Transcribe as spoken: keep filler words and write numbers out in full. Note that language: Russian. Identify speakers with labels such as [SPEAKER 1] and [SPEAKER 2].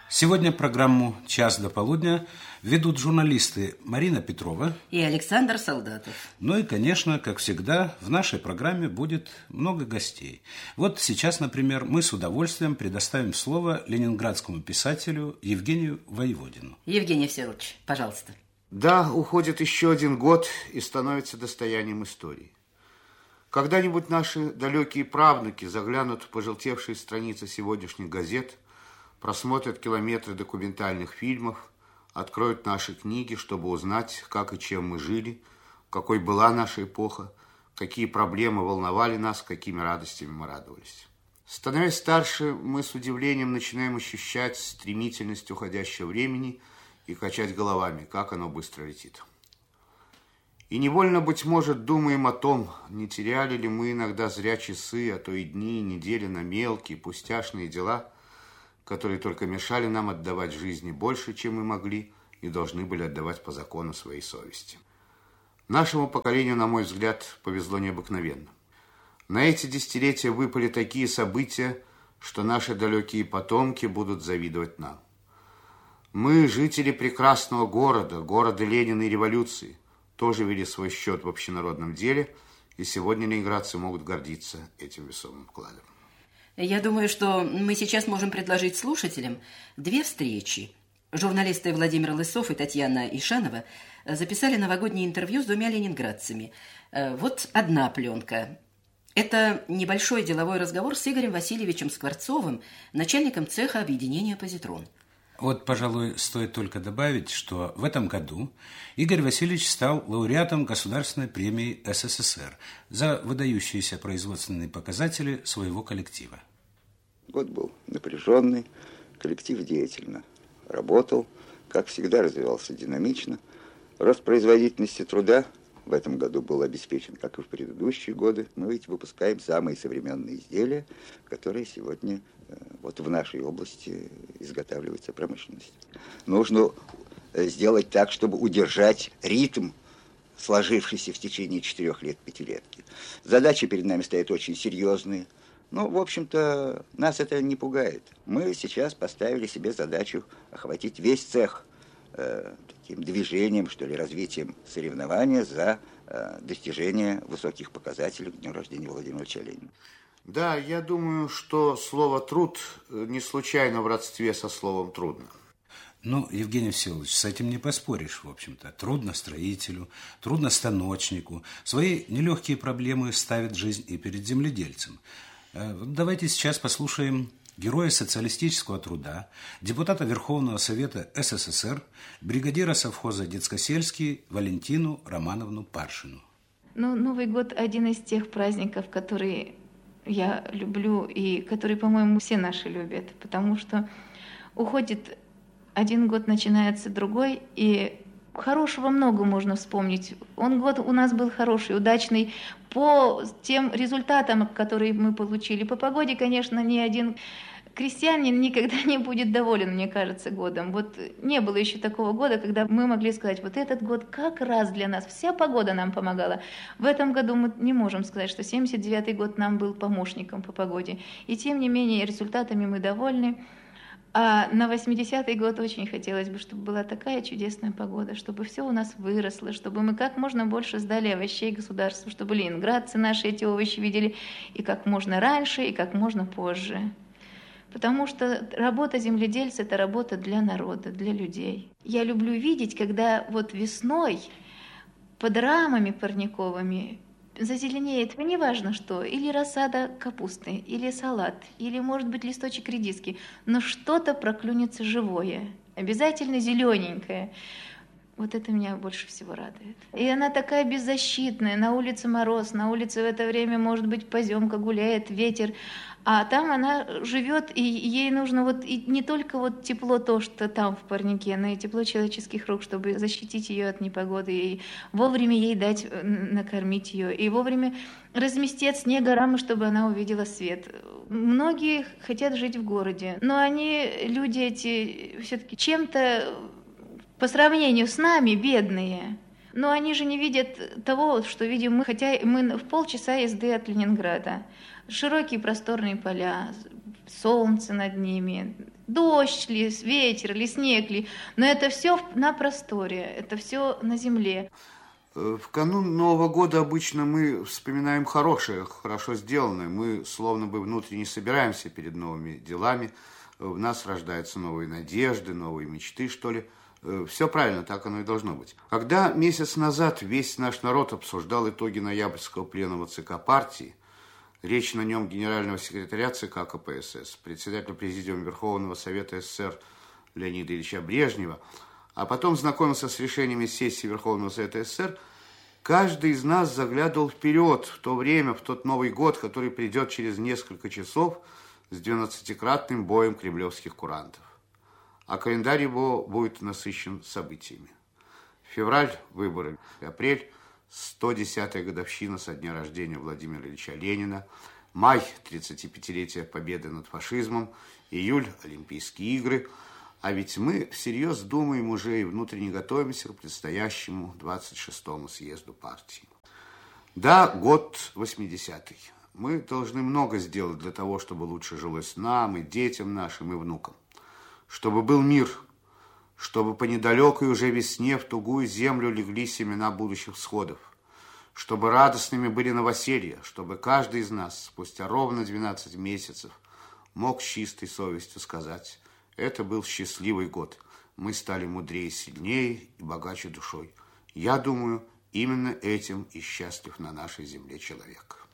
[SPEAKER 1] Сегодня программу «Час до полудня» ведут журналисты Марина Петрова
[SPEAKER 2] и Александр Солдатов.
[SPEAKER 1] Ну и, конечно, как всегда, в нашей программе будет много гостей. Вот сейчас, например, мы с удовольствием предоставим слово ленинградскому писателю Евгению Воеводину.
[SPEAKER 2] Евгений Всеволодович, пожалуйста.
[SPEAKER 3] Да, уходит еще один год и становится достоянием истории. Когда-нибудь наши далекие правнуки заглянут в пожелтевшие страницы сегодняшних газет, просмотрят километры документальных фильмов, откроют наши книги, чтобы узнать, как и чем мы жили, какой была наша эпоха, какие проблемы волновали нас, какими радостями мы радовались. Становясь старше, мы с удивлением начинаем ощущать стремительность уходящего времени и качать головами, как оно быстро летит. И невольно, быть может, думаем о том, не теряли ли мы иногда зря часы, а то и дни, и недели на мелкие, пустяшные дела, которые только мешали нам отдавать жизни больше, чем мы могли и должны были отдавать по закону своей совести. Нашему поколению, на мой взгляд, повезло необыкновенно. На эти десятилетия выпали такие события, что наши далекие потомки будут завидовать нам. Мы, жители прекрасного города, города Ленина и революции, тоже вели свой счет в общенародном деле, и сегодня ленинградцы могут гордиться этим весомым вкладом.
[SPEAKER 2] Я думаю, что мы сейчас можем предложить слушателям две встречи. Журналисты Владимир Лысов и Татьяна Ишанова записали новогоднее интервью с двумя ленинградцами. Вот одна пленка. Это небольшой деловой разговор с Игорем Васильевичем Скворцовым, начальником цеха объединения «Позитрон».
[SPEAKER 1] Вот, пожалуй, стоит только добавить, что в этом году Игорь Васильевич стал лауреатом Государственной премии СССР за выдающиеся производственные показатели своего коллектива.
[SPEAKER 4] Год был напряженный, коллектив деятельно работал, как всегда развивался динамично. Рост производительности труда в этом году был обеспечен, как и в предыдущие годы. Мы ведь выпускаем самые современные изделия, которые сегодня вот в нашей области изготавливается промышленность. Нужно сделать так, чтобы удержать ритм, сложившийся в течение четырех лет пятилетки. Задачи перед нами стоят очень серьезные. Но, в общем-то, нас это не пугает. Мы сейчас поставили себе задачу охватить весь цех э, таким движением, что ли, развитием соревнования за э, достижение высоких показателей к дню рождения Владимира Ильича Ленина.
[SPEAKER 3] Да, я думаю, что слово «труд» не случайно в родстве со словом «трудно».
[SPEAKER 1] Ну, Евгений Всеволодович, с этим не поспоришь, в общем-то. Трудно строителю, трудно станочнику. Свои нелегкие проблемы ставит жизнь и перед земледельцем. Давайте сейчас послушаем героя социалистического труда, депутата Верховного Совета СССР, бригадира совхоза Детскосельский Валентину Романовну Паршину.
[SPEAKER 5] Ну, Новый год – один из тех праздников, которые я люблю и которые, по-моему, все наши любят, потому что уходит один год, начинается другой, и хорошего много можно вспомнить. Он год у нас был хороший, удачный по тем результатам, которые мы получили. По погоде, конечно, ни один крестьянин никогда не будет доволен, мне кажется, годом. Вот не было еще такого года, когда мы могли сказать, вот этот год как раз для нас, вся погода нам помогала. В этом году мы не можем сказать, что семьдесят девятый год нам был помощником по погоде. И тем не менее результатами мы довольны. А на восьмидесятый год очень хотелось бы, чтобы была такая чудесная погода, чтобы все у нас выросло, чтобы мы как можно больше сдали овощей государству, чтобы ленинградцы наши эти овощи видели и как можно раньше, и как можно позже. Потому что работа земледельца – это работа для народа, для людей. Я люблю видеть, когда вот весной под рамами парниковыми зазеленеет, неважно что, или рассада капусты, или салат, или, может быть, листочек редиски, но что-то проклюнется живое, обязательно зелененькое. Вот это меня больше всего радует. И она такая беззащитная, на улице мороз, на улице в это время, может быть, поземка гуляет, ветер, а там она живет, и ей нужно вот и не только вот тепло то, что там в парнике, но и тепло человеческих рук, чтобы защитить ее от непогоды, и вовремя ей дать накормить ее, и вовремя разместить от снега рамы, чтобы она увидела свет. Многие хотят жить в городе, но они, люди эти, все-таки чем-то по сравнению с нами бедные. Но они же не видят того, что видим мы, хотя мы в полчаса езды от Ленинграда. Широкие просторные поля, солнце над ними, дождь ли, ветер ли, снег ли, но это все на просторе, это все на земле.
[SPEAKER 3] В канун Нового года обычно мы вспоминаем хорошее, хорошо сделанное. Мы словно бы внутренне собираемся перед новыми делами. В нас рождаются новые надежды, новые мечты, что ли. Все правильно, так оно и должно быть. Когда месяц назад весь наш народ обсуждал итоги ноябрьского пленума ЦК партии, речь на нем генерального секретаря ЦК КПСС, председателя Президиума Верховного Совета СССР Леонида Ильича Брежнева, а потом знакомился с решениями сессии Верховного Совета СССР, каждый из нас заглядывал вперед, в то время, в тот Новый год, который придет через несколько часов с двенадцатикратным боем кремлевских курантов. А календарь его будет насыщен событиями. Февраль – выборы, апрель – сто десятая годовщина со дня рождения Владимира Ильича Ленина, май – тридцатипятилетие победы над фашизмом, июль – Олимпийские игры. А ведь мы всерьез думаем уже и внутренне готовимся к предстоящему двадцать шестому съезду партии. Да, год восьмидесятый. Мы должны много сделать для того, чтобы лучше жилось нам, и детям нашим, и внукам. Чтобы был мир, чтобы по недалекой уже весне в тугую землю легли семена будущих всходов, чтобы радостными были новоселья, чтобы каждый из нас спустя ровно двенадцать месяцев мог с чистой совестью сказать: это был счастливый год, мы стали мудрее, сильнее и богаче душой. Я думаю, именно этим и счастлив на нашей земле человек.